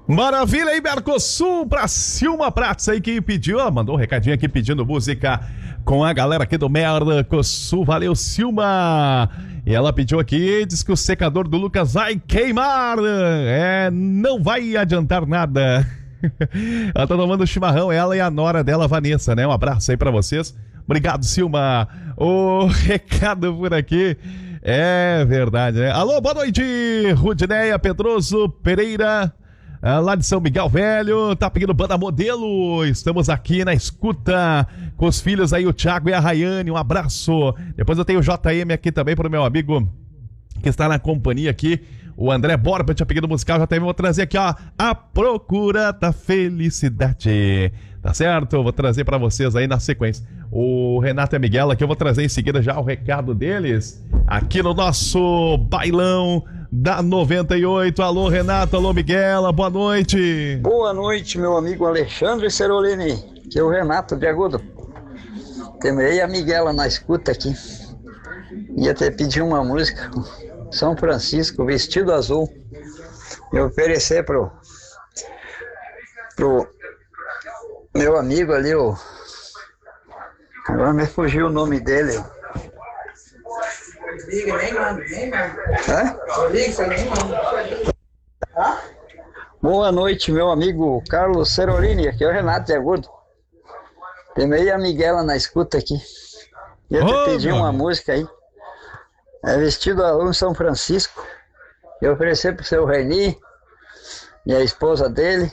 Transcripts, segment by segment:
Maravilha aí, Mercosul, pra Silma Prats aí que pediu, ó, mandou um recadinho aqui pedindo música com a galera aqui do Mercosul. Valeu, Silma! E ela pediu aqui, diz que o secador do Lucas vai queimar, não vai adiantar nada. Ela tá tomando chimarrão, ela e a nora dela, Vanessa, né? Um abraço aí pra vocês. Obrigado, Silma. O recado por aqui. É verdade, né? Alô, boa noite, Rudinéia Pedroso Pereira, lá de São Miguel Velho, tá pedindo banda modelo. Estamos aqui na escuta com os filhos aí, o Thiago e a Rayane. Um abraço. Depois eu tenho o JM aqui também pro meu amigo que está na companhia aqui, o André Borba, tinha pedido musical. JM, vou trazer aqui, ó, A Procura da Felicidade. Tá certo? Vou trazer pra vocês aí na sequência. O Renato e a Miguel aqui, eu vou trazer em seguida já o recado deles aqui no nosso bailão da 98. Alô, Renato, alô, Miguel, boa noite. Boa noite, meu amigo Alexandre Cerolini, que é o Renato de Agudo. Temei a Miguela na escuta aqui. Ia até pedir uma música, São Francisco, Vestido Azul, e oferecer pro meu amigo ali, agora me fugiu o nome dele. Boa noite, meu amigo Carlos Cerolini, aqui é o Renato de Agudo. Temei a Miguela na escuta aqui. Ia te pedir uma música aí. É Vestido Azul em São Francisco. E oferecer pro seu Reni e a esposa dele,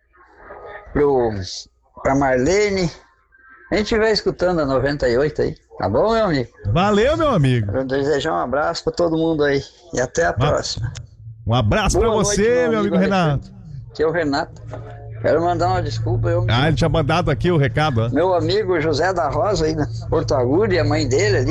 pra Marlene. A gente vai escutando a 98 aí. Tá bom, meu amigo? Valeu, meu amigo. Quero desejar um abraço pra todo mundo aí. E até a próxima. Um abraço pra você, meu amigo Renato. Que é o Renato. Quero mandar uma desculpa. Ele tinha mandado aqui o recado. Meu amigo José da Rosa aí, né? Porto Agudo, e a mãe dele ali.